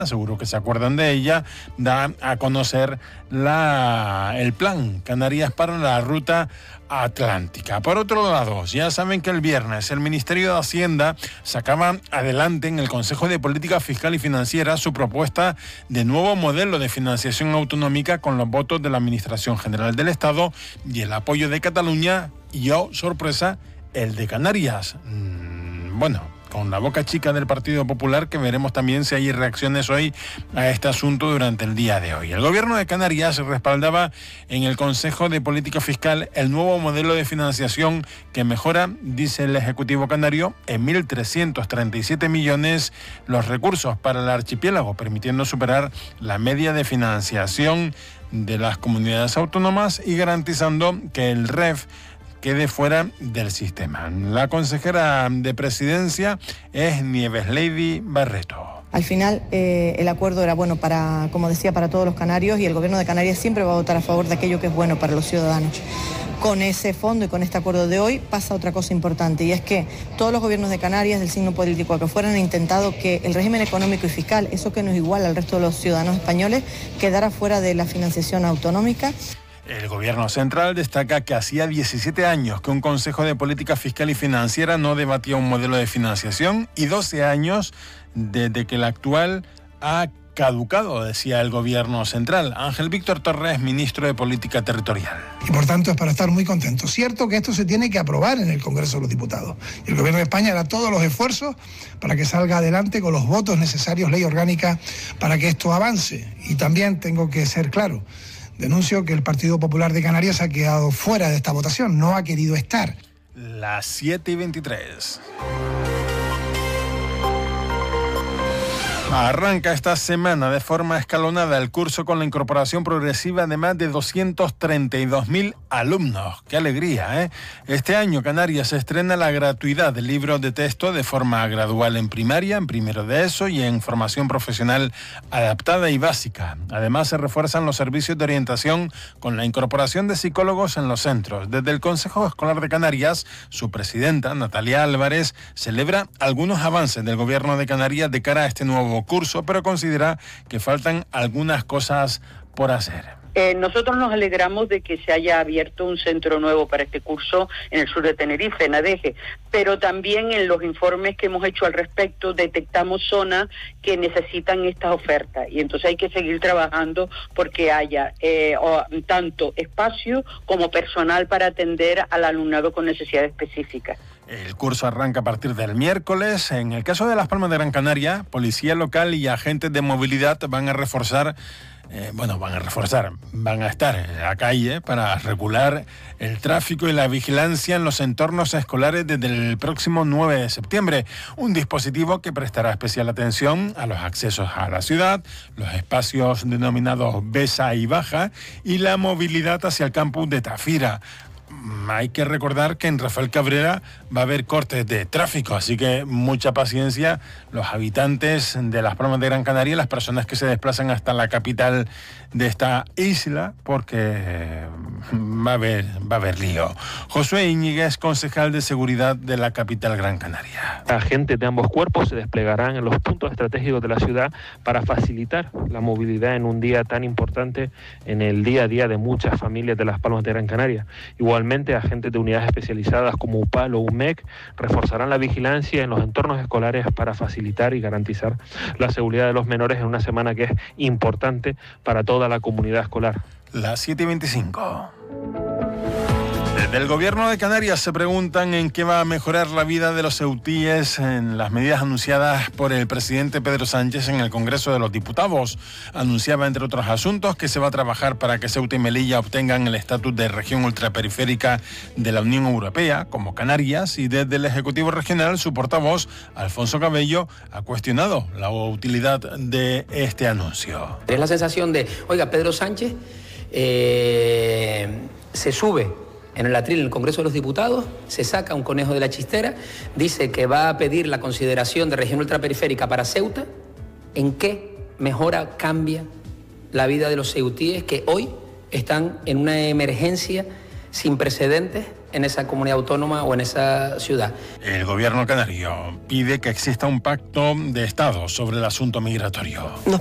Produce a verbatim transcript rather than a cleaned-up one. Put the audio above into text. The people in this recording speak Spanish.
seguro que se acuerdan de ella, da a conocer la, el plan Canarias para la ruta atlántica. Por otro lado, ya saben que el viernes el Ministerio de Hacienda sacaba adelante en el Consejo de Política Fiscal y Financiera su propuesta de nuevo modelo de financiación autonómica con los votos de la Administración General del Estado y el apoyo de Cataluña y, oh, sorpresa, el de Canarias. Mm, bueno, con la boca chica del Partido Popular, que veremos también si hay reacciones hoy a este asunto durante el día de hoy. El Gobierno de Canarias respaldaba en el Consejo de Política Fiscal el nuevo modelo de financiación que mejora, dice el Ejecutivo Canario, en mil trescientos treinta y siete millones los recursos para el archipiélago, permitiendo superar la media de financiación de las comunidades autónomas y garantizando que el R E F quede fuera del sistema. La consejera de Presidencia es Nieves Lady Barreto. Al final eh, el acuerdo era bueno para, como decía, para todos los canarios, y el Gobierno de Canarias siempre va a votar a favor de aquello que es bueno para los ciudadanos. Con ese fondo y con este acuerdo de hoy pasa otra cosa importante, y es que todos los gobiernos de Canarias, del signo político que fueran, han intentado que el régimen económico y fiscal, eso que nos iguala al resto de los ciudadanos españoles, quedara fuera de la financiación autonómica. El Gobierno central destaca que hacía diecisiete años que un Consejo de Política Fiscal y Financiera no debatía un modelo de financiación y doce años desde que el actual ha caducado, decía el Gobierno central. Ángel Víctor Torres, ministro de Política Territorial. Y por tanto es para estar muy contentos. Cierto que esto se tiene que aprobar en el Congreso de los Diputados. Y el Gobierno de España hará todos los esfuerzos para que salga adelante con los votos necesarios, ley orgánica, para que esto avance. Y también tengo que ser claro. Denuncio que el Partido Popular de Canarias ha quedado fuera de esta votación, no ha querido estar. Las siete y veintitrés. Arranca esta semana de forma escalonada el curso con la incorporación progresiva de más de doscientos treinta y dos mil alumnos. ¡Qué alegría!, ¿eh? Este año Canarias estrena la gratuidad de libros de texto de forma gradual en primaria, en primero de ESO y en formación profesional adaptada y básica. Además, se refuerzan los servicios de orientación con la incorporación de psicólogos en los centros. Desde el Consejo Escolar de Canarias, su presidenta, Natalia Álvarez, celebra algunos avances del Gobierno de Canarias de cara a este nuevo curso, pero considera que faltan algunas cosas por hacer. Eh, nosotros nos alegramos de que se haya abierto un centro nuevo para este curso en el sur de Tenerife, en Adeje, pero también en los informes que hemos hecho al respecto detectamos zonas que necesitan estas ofertas, y entonces hay que seguir trabajando porque haya eh, o, tanto espacio como personal para atender al alumnado con necesidades específicas. El curso arranca a partir del miércoles. En el caso de Las Palmas de Gran Canaria, policía local y agentes de movilidad van a reforzar Eh, bueno, van a reforzar, van a estar en la calle para regular el tráfico y la vigilancia en los entornos escolares desde el próximo nueve de septiembre. Un dispositivo que prestará especial atención a los accesos a la ciudad, los espacios denominados Besa y Baja y la movilidad hacia el campus de Tafira. Hay que recordar que en Rafael Cabrera va a haber cortes de tráfico, así que mucha paciencia los habitantes de Las Palmas de Gran Canaria y las personas que se desplazan hasta la capital de esta isla, porque va a haber, va a haber lío. Josué Íñiguez, concejal de seguridad de la capital Gran Canaria. Agentes de ambos cuerpos se desplegarán en los puntos estratégicos de la ciudad para facilitar la movilidad en un día tan importante en el día a día de muchas familias de Las Palmas de Gran Canaria. Igualmente, agentes de unidades especializadas como UPAL o UMEC reforzarán la vigilancia en los entornos escolares para facilitar y garantizar la seguridad de los menores en una semana que es importante para toda la comunidad escolar. Las siete y veinticinco. Desde el Gobierno de Canarias se preguntan en qué va a mejorar la vida de los ceutíes en las medidas anunciadas por el presidente Pedro Sánchez en el Congreso de los Diputados. Anunciaba, entre otros asuntos, que se va a trabajar para que Ceuta y Melilla obtengan el estatus de región ultraperiférica de la Unión Europea, como Canarias, y desde el Ejecutivo Regional, su portavoz, Alfonso Cabello, ha cuestionado la utilidad de este anuncio. Es la sensación de, oiga, Pedro Sánchez eh, se sube en el atril en el Congreso de los Diputados, se saca un conejo de la chistera, dice que va a pedir la consideración de región ultraperiférica para Ceuta. ¿En qué mejora, cambia la vida de los ceutíes que hoy están en una emergencia sin precedentes en esa comunidad autónoma o en esa ciudad. El gobierno canario pide que exista un pacto de Estado sobre el asunto migratorio. Nos